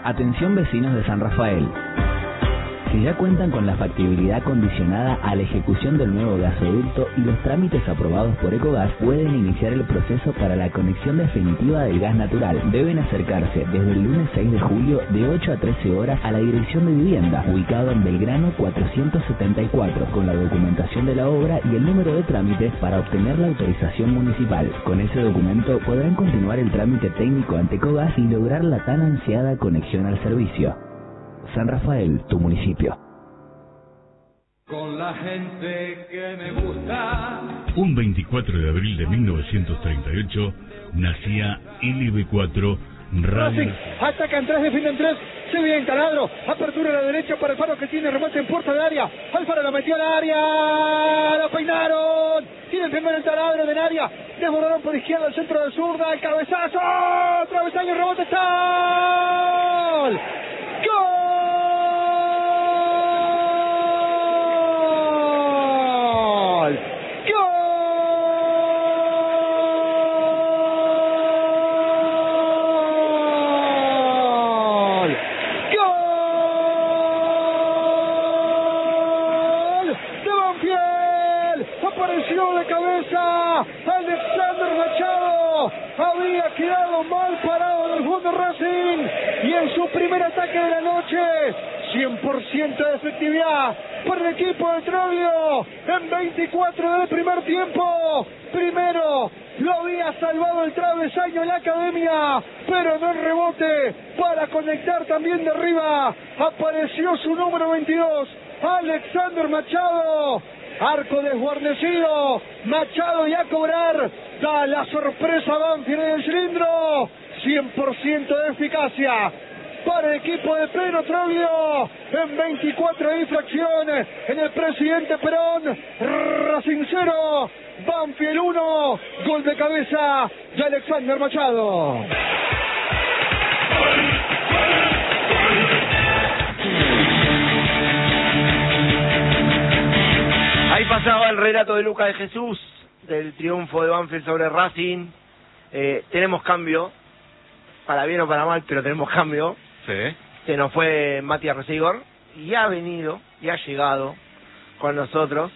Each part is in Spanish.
Atención vecinos de San Rafael. Si ya cuentan con la factibilidad condicionada a la ejecución del nuevo gasoducto y los trámites aprobados por Ecogas, pueden iniciar el proceso para la conexión definitiva del gas natural. Deben acercarse desde el lunes 6 de julio de 8 a 13 horas a la Dirección de Vivienda, ubicado en Belgrano 474, con la documentación de la obra y el número de trámites para obtener la autorización municipal. Con ese documento podrán continuar el trámite técnico ante Ecogas y lograr la tan ansiada conexión al servicio. San Rafael, tu municipio. Con la gente que me gusta. Un 24 de abril de 1938 nacía LB4 Radio. Atacan tres, defienden tres. Se viene Taladro. Apertura a la derecha para Alfaro que tiene remate en puerta de área. Alfaro la metió al área. Lo peinaron. Tiene primero el Taladro del área. Desbordaron por izquierda al centro de zurda. El cabezazo. Travesaño, rebote. ¡Gol! ¡Gol! Alexander Machado había quedado mal parado en el fondo Racing y en su primer ataque de la noche 100% de efectividad por el equipo de Troglio en 24 del primer tiempo. Primero lo había salvado el travesaño en la academia, pero no el rebote para conectar también de arriba. Apareció su número 22, Alexander Machado. Arco desguarnecido, Machado y a cobrar, da la sorpresa Banfield en el cilindro, 100% de eficacia para el equipo de Pedro Troglio en 24 de infracción en el Presidente Perón. Racing 0, Banfield 1, gol de cabeza de Alexander Machado. Ahí pasaba el relato de Lucas de Jesús, del triunfo de Banfield sobre Racing. Tenemos cambio, para bien o para mal, pero tenemos cambio. Sí. Se nos fue Matías Resigor y ha venido, y ha llegado con nosotros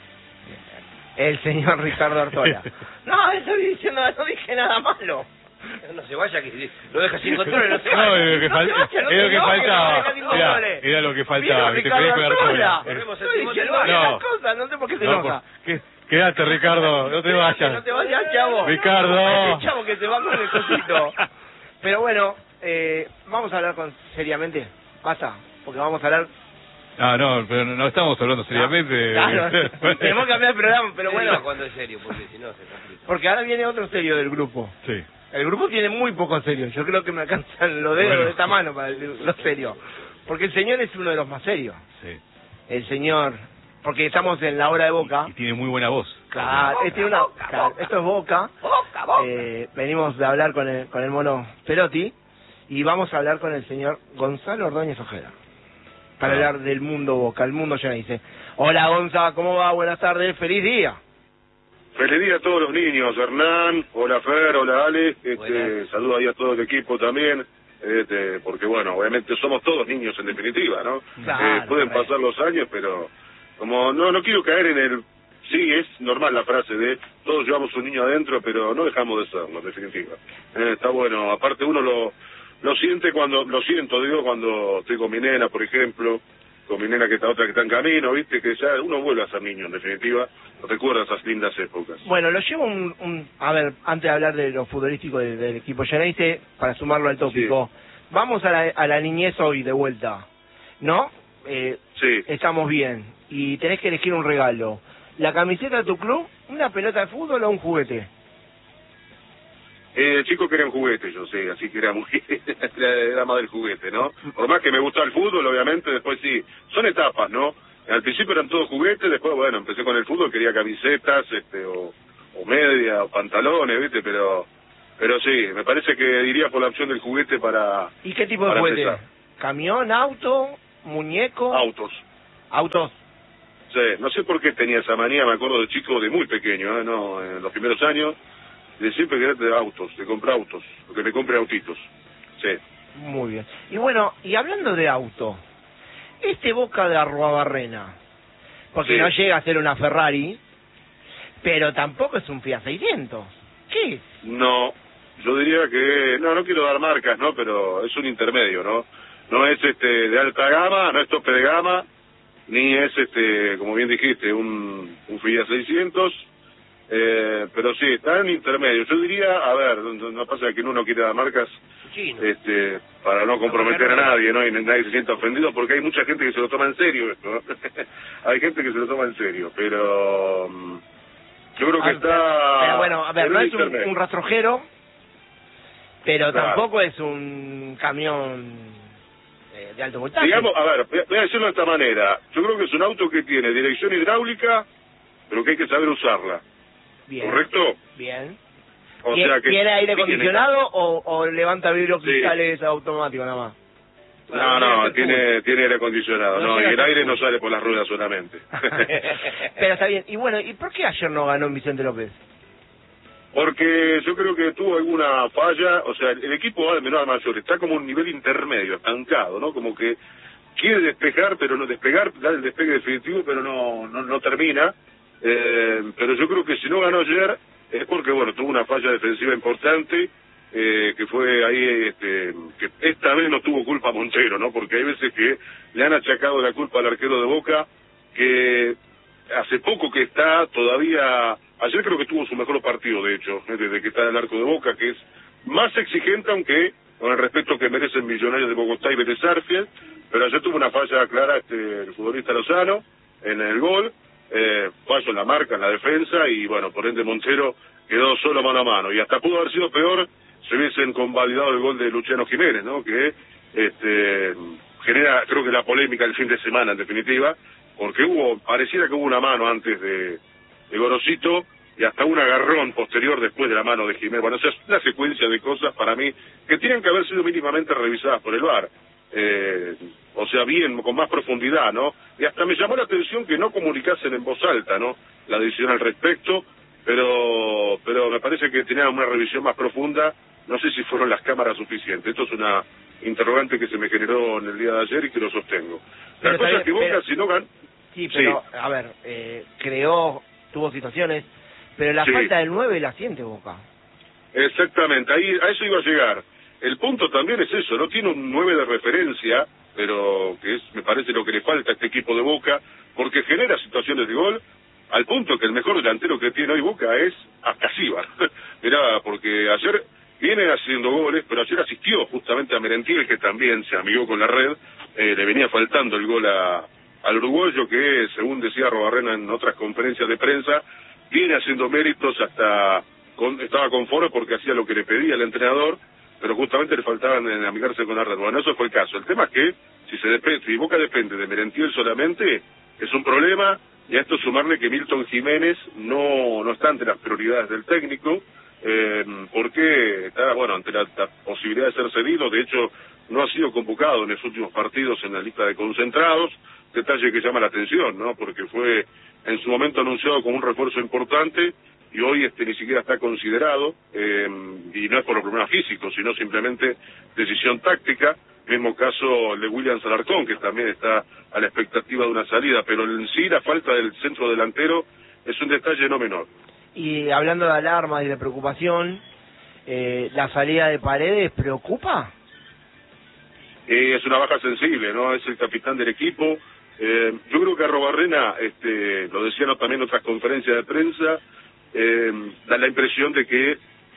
el señor Ricardo Artola. No, estoy diciendo, no dije nada malo. No se vaya, que lo deja sin control, no se vaya. No, es lo que faltaba. Era lo que faltaba. Te tenés que dar cuenta. Estoy diciendo varias cosas, no sé por qué se enoja. Quédate, Ricardo, no te vayas. No te vayas, chavo. Ricardo. El chavo que se va con el cosito. Pero bueno, vamos a hablar seriamente. Basta, porque vamos a hablar... No, pero no estamos hablando seriamente. Claro, tenemos que cambiar el programa, pero bueno. Cuando es serio, porque si no se complica. Porque ahora viene otro serio del grupo. Sí. El grupo tiene muy poco serio. Yo creo que me alcanzan los dedos de esta mano para lo serio. Porque el señor es uno de los más serios. Sí. El señor, porque estamos en la hora de Boca. Y tiene muy buena voz. Claro, esto es Boca. Venimos de hablar con el mono Perotti y vamos a hablar con el señor Gonzalo Ordóñez Ojeda para hablar del mundo Boca, el mundo ya dice. Hola Gonza, ¿cómo va? Buenas tardes, feliz día. Feliz día a todos los niños, Hernán, hola Fer, hola Ale, saludo ahí a todo el equipo también, porque bueno, obviamente somos todos niños en definitiva, ¿no? Claro, pueden pasar los años, pero como no quiero caer en el... Sí, es normal la frase de todos llevamos un niño adentro, pero no dejamos de serlo, en definitiva. Está bueno, aparte uno lo siente cuando estoy con mi nena, por ejemplo, con mi nena que está en camino, viste, que ya uno vuelve a ser niño, en definitiva, recuerda esas lindas épocas. Bueno, lo llevo a ver, antes de hablar de lo futbolístico del equipo Geneise, para sumarlo al tópico, sí. Vamos a la niñez hoy de vuelta, ¿no? Sí. Estamos bien, y tenés que elegir un regalo. ¿La camiseta de tu club, una pelota de fútbol o un juguete? El chico quería un juguete, yo sé, así que era más del juguete, ¿no? Por más que me gusta el fútbol, obviamente, después sí, son etapas, ¿no? Al principio eran todos juguetes, después, bueno, empecé con el fútbol, quería camisetas, o media, o pantalones, ¿viste? Pero sí, me parece que iría por la opción del juguete para... ¿Y qué tipo de juguete? Empezar. ¿Camión, auto, muñeco? Autos. ¿Autos? Sí, no sé por qué tenía esa manía, me acuerdo de chico de muy pequeño, ¿no? En los primeros años... de siempre quererte de autos, de comprar autos, que me compre autitos. Sí. Muy bien. Y Bueno, y hablando de auto, este Boca de Arruabarrena, porque no llega a ser una Ferrari, pero tampoco es un Fiat 600. ¿Qué es? No, yo diría que, no quiero dar marcas, ¿no? Pero es un intermedio, ¿no? No es de alta gama, no es tope de gama, ni es como bien dijiste, un Fiat 600, pero sí, está en intermedio. Yo diría, a ver, no pasa que uno no quiere dar marcas, para no comprometer a nadie, ¿no? Y nadie se sienta ofendido, porque hay mucha gente que se lo toma en serio esto, ¿no? Hay gente que se lo toma en serio, pero yo creo que está... Pero bueno, a ver, no es un rastrojero, pero tampoco es un camión de alto voltaje. Digamos, a ver, voy a decirlo de esta manera. Yo creo que es un auto que tiene dirección hidráulica, pero que hay que saber usarla. Bien. ¿Correcto? Bien. O sea que ¿Tiene aire acondicionado o levanta vidrios cristales automáticos nada más? No, tiene aire acondicionado. No, y el aire no sale por las ruedas solamente. Pero está bien. Y bueno, ¿y por qué ayer no ganó Vicente López? Porque yo creo que tuvo alguna falla, o sea, el equipo va de menor a mayor, está como un nivel intermedio, estancado, ¿no? Como que quiere despegar, pero no despegar, dar el despegue definitivo, pero no termina. Pero yo creo que si no ganó ayer es porque, bueno, tuvo una falla defensiva importante, que fue ahí, que esta vez no tuvo culpa Montero, ¿no? Porque hay veces que le han achacado la culpa al arquero de Boca, que hace poco que está todavía... Ayer creo que tuvo su mejor partido, de hecho, desde que está en el arco de Boca, que es más exigente, aunque con el respeto que merecen Millonarios de Bogotá y Vélez Sarsfield, pero ayer tuvo una falla clara el futbolista Lozano en el gol, fallo en la marca, en la defensa, y bueno, por ende Montero quedó solo mano a mano, y hasta pudo haber sido peor si hubiesen convalidado el gol de Luciano Jiménez, ¿no? Que genera, creo que la polémica el fin de semana, en definitiva, porque pareciera que hubo una mano antes de Gorosito, y hasta un agarrón posterior después de la mano de Jiménez. Bueno, o sea, es una secuencia de cosas para mí que tienen que haber sido mínimamente revisadas por el VAR. O sea, bien, con más profundidad, ¿no? Y hasta me llamó la atención que no comunicasen en voz alta, ¿no? La decisión al respecto, pero me parece que tenían una revisión más profunda. No sé si fueron las cámaras suficientes. Esto es una interrogante que se me generó en el día de ayer y que lo sostengo. La cosa es que Boca, si no gan... Sí, pero, a ver, tuvo situaciones, pero la falta del 9 la siente Boca. Exactamente, ahí a eso iba a llegar. El punto también es eso, no tiene un 9 de referencia, pero que es, me parece, lo que le falta a este equipo de Boca, porque genera situaciones de gol, al punto que el mejor delantero que tiene hoy Boca es Ascasíbar. Mirá, porque ayer viene haciendo goles, pero ayer asistió justamente a Merentiel, que también se amigó con la red, le venía faltando el gol al uruguayo, que según decía Arruabarrena en otras conferencias de prensa, viene haciendo méritos, estaba conforme porque hacía lo que le pedía el entrenador, pero justamente le faltaban en amigarse con la red. Bueno, eso fue el caso. El tema es que si Boca depende de Merentiel solamente, es un problema, y a esto sumarle que Milton Jiménez no está ante las prioridades del técnico, porque está, bueno, ante la posibilidad de ser cedido. De hecho, no ha sido convocado en los últimos partidos en la lista de concentrados, detalle que llama la atención, ¿no? Porque fue en su momento anunciado como un refuerzo importante y hoy ni siquiera está considerado, y no es por los problemas físicos, sino simplemente decisión táctica. Mismo caso el de William Alarcón, que también está a la expectativa de una salida, pero en sí la falta del centro delantero es un detalle no menor. Y hablando de alarma y de preocupación, ¿la salida de Paredes preocupa? Es una baja sensible, ¿no? Es el capitán del equipo. Yo creo que Arruabarrena, lo decían también en otras conferencias de prensa, da la impresión de que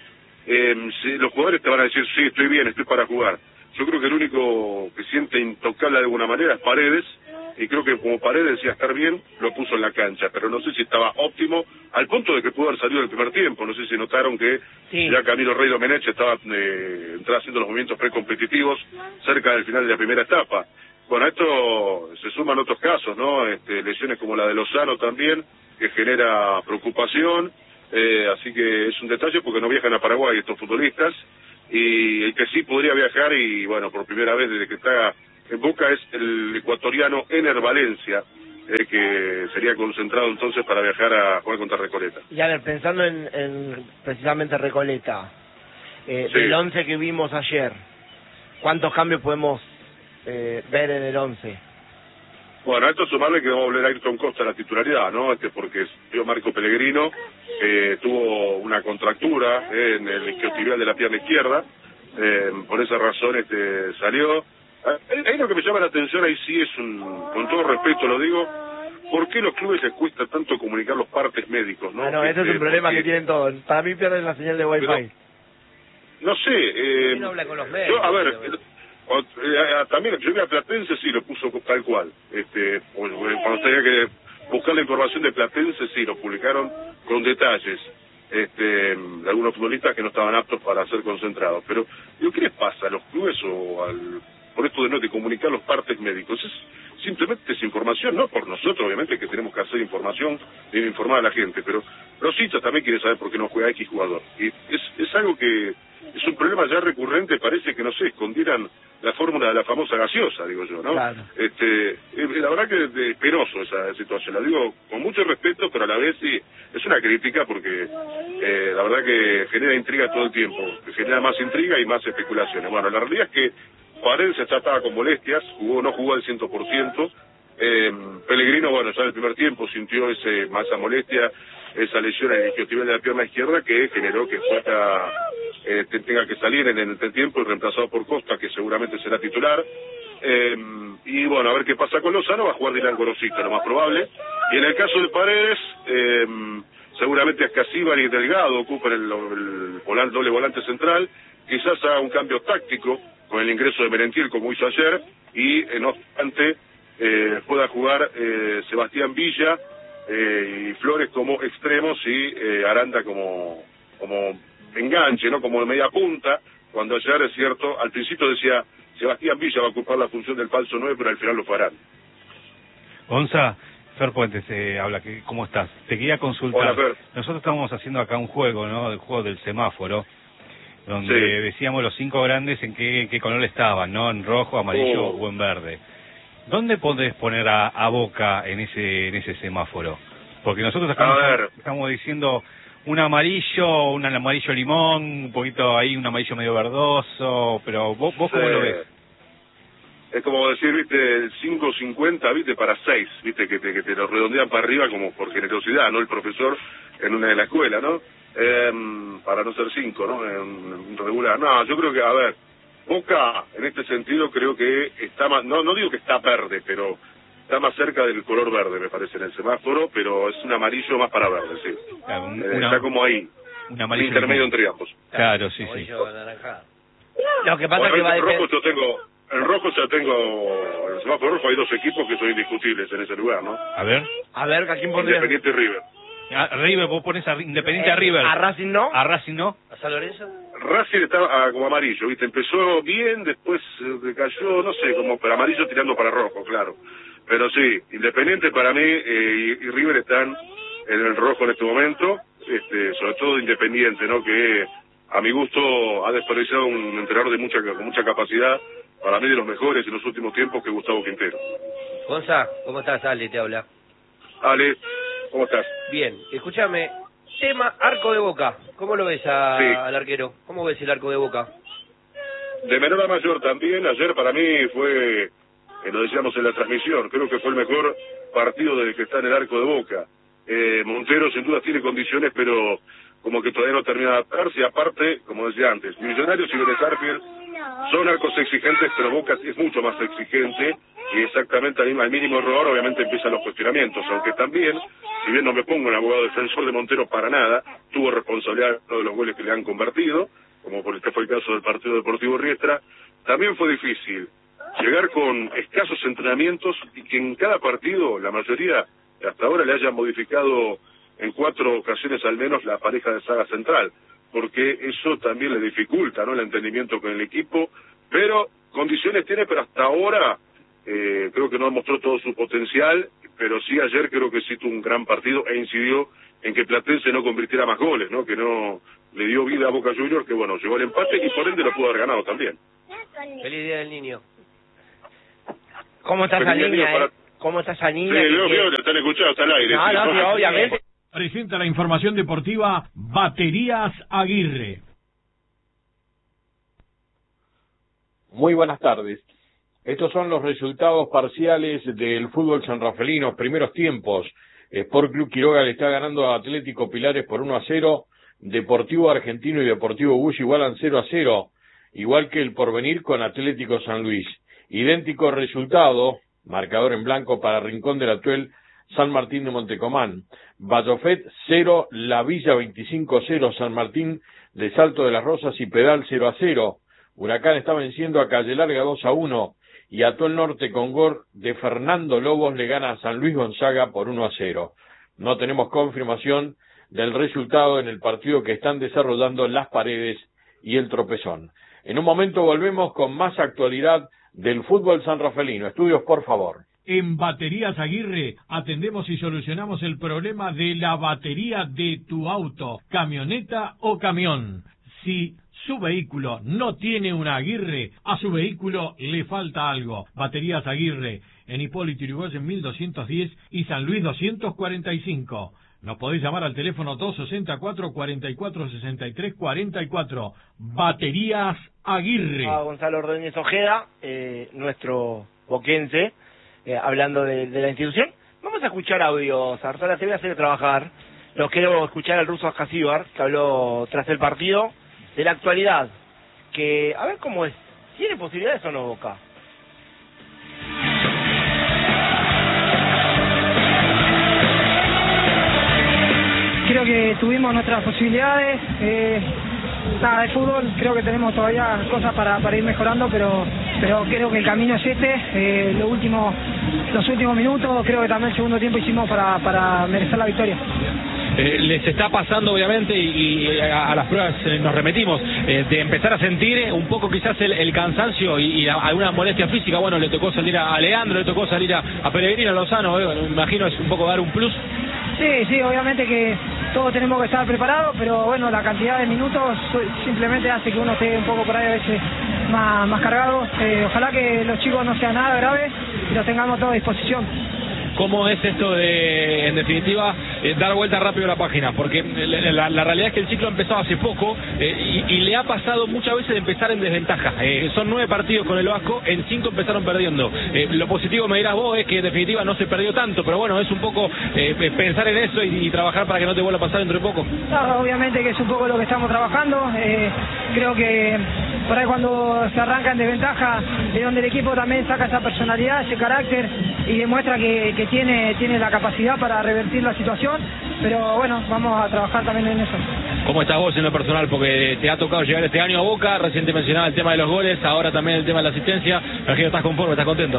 si los jugadores te van a decir, sí, estoy bien, estoy para jugar. Yo creo que el único que siente intocable de alguna manera es Paredes, y creo que como Paredes decía estar bien, lo puso en la cancha, pero no sé si estaba óptimo, al punto de que pudo haber salido el primer tiempo. No sé si notaron que ya Camilo Rey Domenech estaba haciendo los movimientos precompetitivos cerca del final de la primera etapa. Bueno, a esto se suman otros casos, ¿no? Lesiones como la de Lozano también, que genera preocupación, así que es un detalle porque no viajan a Paraguay estos futbolistas, y el que sí podría viajar, y bueno, por primera vez desde que está en Boca, es el ecuatoriano Ener Valencia, que sería concentrado entonces para viajar a jugar contra Recoleta. Y a ver, pensando en precisamente Recoleta, del 11 que vimos ayer, ¿cuántos cambios podemos ver en el 11? Bueno, a esto sumarle que vamos a volver a Ayrton Costa a la titularidad, ¿no? Porque Marco Pellegrino tuvo una contractura en el isquiotibial de la pierna izquierda, por esa razón salió. Ahí lo que me llama la atención, ahí sí es con todo respeto lo digo, ¿por qué los clubes les cuesta tanto comunicar los partes médicos, no? Ese es un problema que tienen todos. Para mí pierden la señal de Wi-Fi. Pero, no sé. No habla con los medios. Yo, a ver, también yo vi a Platense, sí, lo puso tal cual. Cuando tenía que buscar la información de Platense, sí, lo publicaron con detalles. De algunos futbolistas que no estaban aptos para ser concentrados. Pero, ¿qué les pasa a los clubes por esto de comunicar los partes médicos? Es simplemente desinformación, no por nosotros, obviamente, que tenemos que hacer información y informar a la gente, pero los hinchas también quieren saber por qué no juega X jugador. Y es algo que es un problema ya recurrente, parece que, no sé, escondieran la fórmula de la famosa gaseosa, digo yo, ¿no? Claro. La verdad que es penoso esa situación, la digo con mucho respeto, pero a la vez sí, es una crítica porque la verdad que genera intriga todo el tiempo, genera más intriga y más especulaciones. Bueno, la realidad es que Paredes ya estaba con molestias, no jugó al 100%, Pellegrino, bueno, ya en el primer tiempo sintió esa molestia, esa lesión en el isquiotibial de la pierna izquierda que generó que tenga que salir en el tiempo y reemplazado por Costa, que seguramente será titular. Y bueno, a ver qué pasa con Lozano, va a jugar Dylan Gorosito, lo más probable. Y en el caso de Paredes, seguramente Ascasíbar y Delgado ocupan el doble volante central, quizás haga un cambio táctico con el ingreso de Merentiel como hizo ayer, y no obstante pueda jugar Sebastián Villa y Flores como extremos y Aranda como enganche, ¿no? Como de media punta, cuando ayer, es cierto, al principio decía Sebastián Villa va a ocupar la función del falso 9, pero al final lo farán. Gonza, Fer Puentes habla, ¿cómo estás? Te quería consultar. Hola, Fer. Nosotros estamos haciendo acá un juego, ¿no? El juego del semáforo, donde decíamos los 5 grandes en qué color estaban, ¿no? En rojo, amarillo o en verde. ¿Dónde podés poner a Boca en ese semáforo? Porque nosotros acá estamos diciendo un amarillo limón, un poquito ahí, un amarillo medio verdoso, pero vos ¿cómo lo ves? Es como decir, viste, el 5.50, viste, para 6, viste, que te lo redondean para arriba como por generosidad, ¿no? El profesor en una de la escuela, ¿no? Para no ser 5, ¿no? En regular. No, yo creo que, a ver, Boca, en este sentido, creo que está más, no digo que está verde, pero está más cerca del color verde, me parece, en el semáforo, pero es un amarillo más para verde, sí. Está como ahí, un amarillo intermedio entre ambos. Claro, sí. Lo que pasa es que va a depender. En rojo ya tengo, en el semáforo rojo hay 2 equipos que son indiscutibles en ese lugar, ¿no? A ver, ¿a quién pondrías? Independiente y River. River, vos pones a Independiente a River. ¿A Racing no? ¿A Racing no? ¿A San Lorenzo? Racing estaba como amarillo, ¿viste? Empezó bien, después cayó, no sé, como para amarillo tirando para rojo, claro. Pero sí, Independiente para mí y River están en el rojo en este momento, sobre todo Independiente, ¿no? Que a mi gusto ha desperdiciado un entrenador con mucha capacidad, para mí de los mejores en los últimos tiempos, que Gustavo Quintero. Gonza, ¿cómo estás? Ale, te habla. Ale, ¿cómo estás? Bien, escúchame, tema arco de Boca, ¿cómo lo ves al arquero? ¿Cómo ves el arco de Boca? De menor a mayor también, ayer para mí fue, lo decíamos en la transmisión, creo que fue el mejor partido desde que está en el arco de Boca. Montero sin duda tiene condiciones, pero como que todavía no termina de adaptarse. Aparte, como decía antes, Millonarios y Vélez Sarsfield son arcos exigentes, pero Boca es mucho más exigente, y exactamente al mínimo error obviamente empiezan los cuestionamientos, aunque también, si bien no me pongo en abogado defensor de Montero para nada, tuvo responsabilidad en uno de los goles que le han convertido, como por este fue el caso del partido Deportivo Riestra. También fue difícil llegar con escasos entrenamientos y que en cada partido, la mayoría, hasta ahora le hayan modificado en 4 ocasiones al menos la pareja de saga central, porque eso también le dificulta, ¿no?, el entendimiento con el equipo, pero condiciones tiene, pero hasta ahora creo que no mostró todo su potencial, pero sí ayer creo que sí tuvo un gran partido e incidió en que Platense no convirtiera más goles, ¿no?, que no le dio vida a Boca Juniors, que bueno, llegó el empate y por ende lo pudo haber ganado también. Feliz Día del Niño. ¿Cómo está esa niña, ¿Cómo está esa niña? Sí, veo, le están escuchando, está al aire. No, sí, obviamente. Presenta la información deportiva Baterías Aguirre. Muy buenas tardes. Estos son los resultados parciales del fútbol sanrafaelino, primeros tiempos. Sport Club Quiroga le está ganando a Atlético Pilares por 1-0, Deportivo Argentino y Deportivo Bush igualan 0-0, igual que el Porvenir con Atlético San Luis. Idéntico resultado, marcador en blanco para Rincón del Atuel, San Martín de Montecomán. Ballofet 0, La Villa 25-0, San Martín de Salto de las Rosas y Pedal 0-0. Huracán está venciendo a Calle Larga 2-1 y Atuel Norte con gol de Fernando Lobos le gana a San Luis Gonzaga por 1-0. No tenemos confirmación del resultado en el partido que están desarrollando Las Paredes y el Tropezón. En un momento volvemos con más actualidad del fútbol sanrafaelino. Estudios, por favor. En Baterías Aguirre atendemos y solucionamos el problema de la batería de tu auto, camioneta o camión. Si su vehículo no tiene una Aguirre, a su vehículo le falta algo. Baterías Aguirre, en Hipólito Yrigoyen 1210 y San Luis 245. Nos podéis llamar al teléfono 264-44-63-44. Baterías Aguirre. A Gonzalo Ordóñez Ojeda, nuestro boquense, hablando de la institución. Vamos a escuchar audios, Artola, te voy a hacer trabajar. Los quiero escuchar al ruso Ajasíbar, que habló tras el partido, de la actualidad. Que, a ver cómo es. ¿Tiene posibilidades o no Boca? Creo que tuvimos nuestras posibilidades. De fútbol creo que tenemos todavía cosas para ir mejorando, pero creo que el camino es este. Los últimos minutos, creo que también el segundo tiempo hicimos para merecer la victoria. Les está pasando obviamente y a las pruebas nos remetimos de empezar a sentir un poco quizás el cansancio y alguna molestia física. Bueno, le tocó salir a Leandro, le tocó salir a Pellegrino, a Lozano, me imagino es un poco dar un plus. Sí, obviamente que todos tenemos que estar preparados, pero bueno, la cantidad de minutos simplemente hace que uno esté un poco por ahí a veces más cargado. Ojalá que los chicos no sean nada graves y los tengamos todos a disposición. ¿Cómo es esto de, en definitiva, dar vuelta rápido a la página? Porque la realidad es que el ciclo empezó hace poco y le ha pasado muchas veces de empezar en desventaja. Son 9 partidos con el Vasco, en 5 empezaron perdiendo. Lo positivo, me dirás vos, es que en definitiva no se perdió tanto, pero bueno, es un poco pensar en eso y trabajar para que no te vuelva a pasar dentro de poco. No, obviamente que es un poco lo que estamos trabajando. Creo que por ahí cuando se arranca en desventaja es donde el equipo también saca esa personalidad, ese carácter y demuestra que tiene la capacidad para revertir la situación, pero bueno, vamos a trabajar también en eso. ¿Cómo estás vos en lo personal? Porque te ha tocado llegar este año a Boca, recién te mencionaba el tema de los goles, ahora también el tema de la asistencia. Imagino, ¿estás conforme? ¿Estás contento?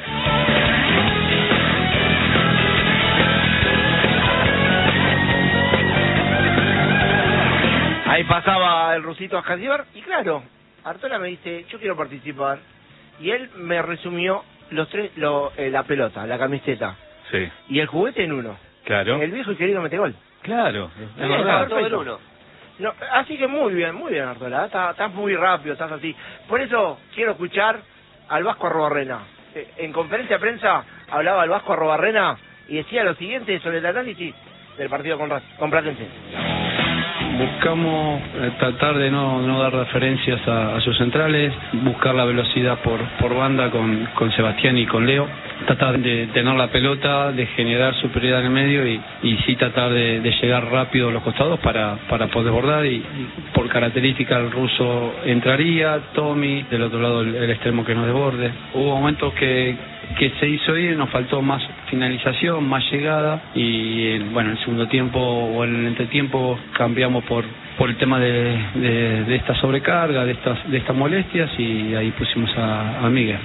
Ahí pasaba el rusito Ajasíbar y claro, Artola me dice, yo quiero participar, y él me resumió la pelota, la camiseta, sí, y el juguete en uno. Claro. El viejo y querido metegol. Claro, es verdad. Todo en uno. No, así que muy bien Artola, estás muy rápido, estás así. Por eso quiero escuchar al Vasco Arrobarrena. En conferencia de prensa hablaba el Vasco Arrobarrena y decía lo siguiente sobre el análisis del partido con Platense. Buscamos tratar de no dar referencias a sus centrales, buscar la velocidad por banda con Sebastián y con Leo, tratar de tener la pelota, de generar superioridad en el medio y sí tratar de llegar rápido a los costados para poder bordar y por característica el ruso entraría, Tommy, del otro lado el extremo que nos desborde. Hubo momentos que se hizo ir, nos faltó más finalización, más llegada y bueno, en el segundo tiempo o en el entretiempo cambiamos por el tema de esta sobrecarga, de estas molestias y ahí pusimos a Miguel.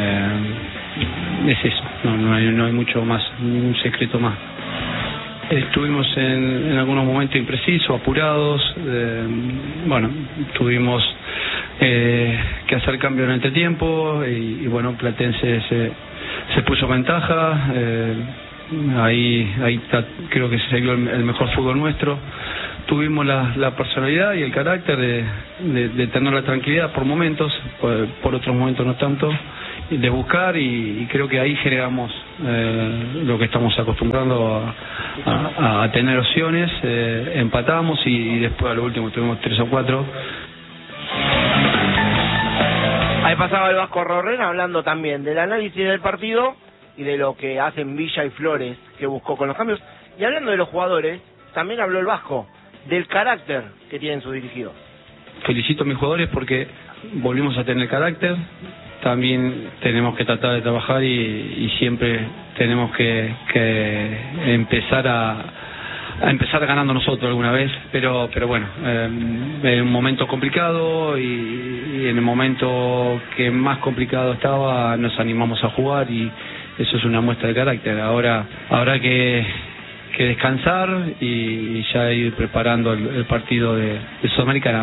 Es eso, no hay mucho más, un secreto más. Estuvimos en algunos momentos imprecisos, apurados, bueno, tuvimos que hacer cambio en el entretiempo y bueno, Platense se puso ventaja, ahí creo que se vio el mejor fútbol nuestro. Tuvimos la personalidad y el carácter de tener la tranquilidad por momentos, por otros momentos no tanto, de buscar y creo que ahí generamos lo que estamos acostumbrando a tener opciones, empatamos y después a lo último tuvimos 3 o 4. Ahí pasaba el Vasco Rorrena hablando también del análisis del partido y de lo que hacen Villa y Flores, que buscó con los cambios. Y hablando de los jugadores, también habló el Vasco del carácter que tienen sus dirigidos. Felicito a mis jugadores porque volvimos a tener carácter. También tenemos que tratar de trabajar y siempre tenemos que empezar a empezar ganando nosotros alguna vez, pero bueno, en un momento complicado y en el momento que más complicado estaba nos animamos a jugar y eso es una muestra de carácter. Ahora habrá que descansar y ya ir preparando el partido de Sudamericana.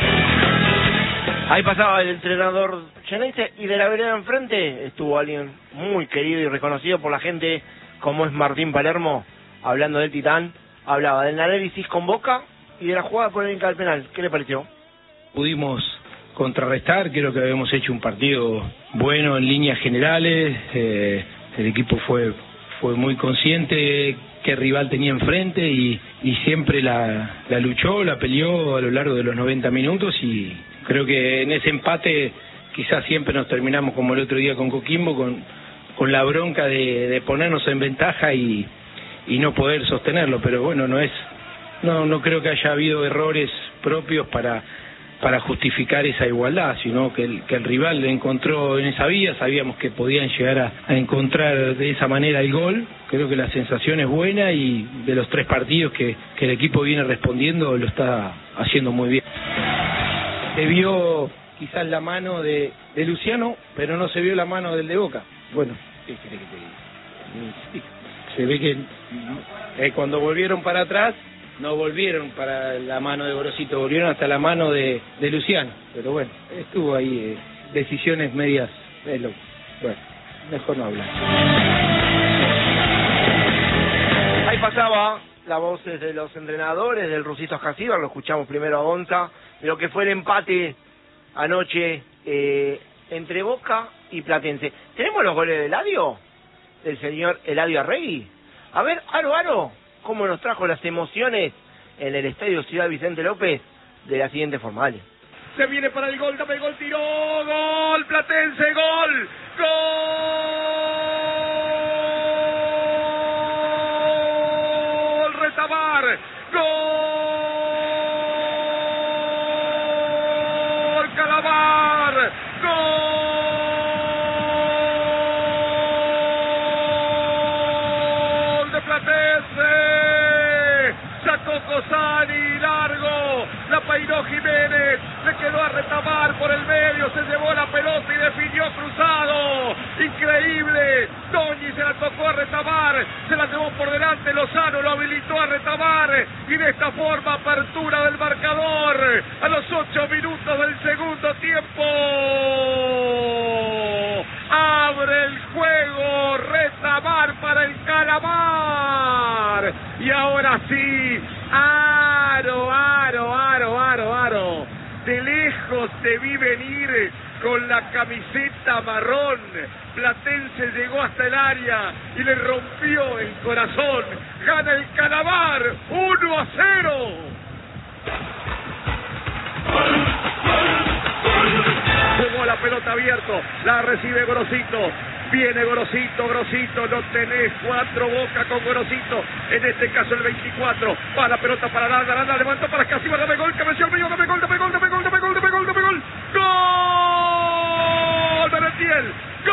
Ahí pasaba el entrenador Geneise y de la vereda enfrente estuvo alguien muy querido y reconocido por la gente como es Martín Palermo, hablando del Titán, hablaba del análisis con Boca y de la jugada polémica del penal. ¿Qué le pareció? Pudimos contrarrestar, creo que habíamos hecho un partido bueno en líneas generales, el equipo fue muy consciente qué rival tenía enfrente y siempre la luchó, la peleó a lo largo de los 90 minutos y creo que en ese empate quizás siempre nos terminamos como el otro día con Coquimbo, con la bronca de ponernos en ventaja y no poder sostenerlo, pero bueno, no creo que haya habido errores propios para justificar esa igualdad, sino que el rival encontró en esa vía, sabíamos que podían llegar a encontrar de esa manera el gol. Creo que la sensación es buena y de los 3 partidos que el equipo viene respondiendo lo está haciendo muy bien. Se vio quizás la mano de Luciano, pero no se vio la mano del de Boca. Bueno, ¿qué quiere que te diga? Se ve que cuando volvieron para atrás no volvieron para la mano de Gorosito, volvieron hasta la mano de Luciano, pero bueno, estuvo ahí decisiones medias bueno, mejor no hablar. Ahí pasaba las voces de los entrenadores, del Rusito Ascasíbar, lo escuchamos primero a Gonza, de lo que fue el empate anoche entre Boca y Platense. ¿Tenemos los goles de Eladio? Del señor Eladio Arregui. A ver, Aro, cómo nos trajo las emociones en el Estadio Ciudad Vicente López de la siguiente forma. Dale. Se viene para el gol, dame el gol, tiró, gol, Platense, gol, gol, Retamar, gol, Calamar, gol de Platense, sacó Cosani, largo, la peinó Jiménez, le quedó a Retamar por el medio, se llevó la pelota y definió cruzado, increíble, Toñi se la tocó a Retamar, se la llevó por delante, Lozano lo habilitó a Retamar y de esta forma apertura del marcador a los 8 minutos del segundo tiempo, abre el juego Retamar para el Calamar y ahora sí, Aro, de lejos te vi venir con la camiseta marrón, Platense llegó hasta el área y le rompió el corazón, gana el Calamar, 1-0. Jugó la pelota abierto, la recibe Gorosito, viene Gorosito, no tenés 4 Boca con Gorosito, en este caso el 24, va la pelota para Aranda, levantó para Ascasíbar, dame gol, cabeció el medio, dame gol, gol, Merentiel, gol,